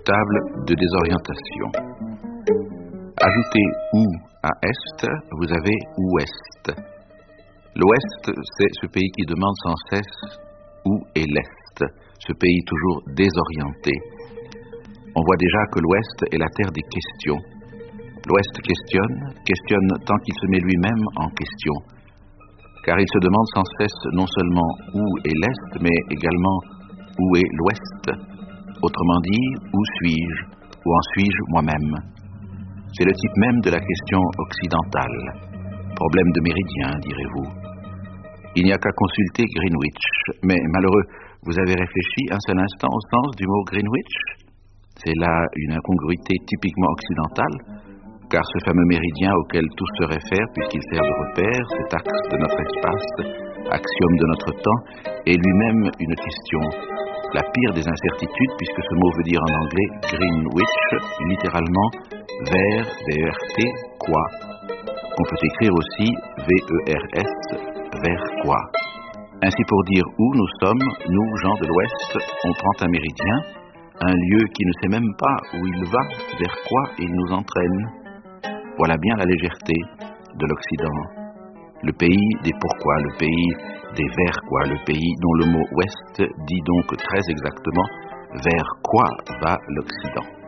table de désorientation. Ajoutez ou à est, vous avez ouest. L'ouest, c'est ce pays qui demande sans cesse où est l'est, ce pays toujours désorienté. On voit déjà que l'ouest est la terre des questions. L'ouest questionne tant qu'il se met lui-même en question, car il se demande sans cesse non seulement où est l'est, mais également où est l'ouest. Autrement dit, où suis-je, ou en suis-je moi-même? C'est le type même de la question occidentale. Problème de méridien, direz-vous. Il n'y a qu'à consulter Greenwich, mais malheureux, vous avez réfléchi un seul instant au sens du mot Greenwich? C'est là une incongruité typiquement occidentale, car ce fameux méridien auquel tout se réfère, puisqu'il sert de repère, cet axe de notre espace, axiome de notre temps, est lui-même une question. La pire des incertitudes, puisque ce mot veut dire en anglais Greenwich, littéralement vers, V-E-R-T, quoi, qu'on peut écrire aussi V-E-R-S, vers quoi. Ainsi pour dire où nous sommes, nous, gens de l'Ouest, on prend un méridien, un lieu qui ne sait même pas où il va, vers quoi il nous entraîne. Voilà bien la légèreté de l'Occident. Le pays des pourquoi, le pays des vers quoi, le pays dont le mot ouest dit donc très exactement vers quoi va l'Occident.